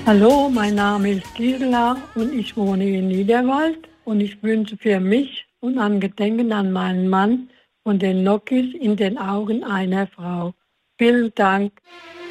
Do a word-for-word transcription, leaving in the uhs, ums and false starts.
Hallo, mein Name ist Gisela und ich wohne in Niederwald und ich wünsche für mich und an Gedenken an meinen Mann von den Lokis in den Augen einer Frau. Vielen Dank.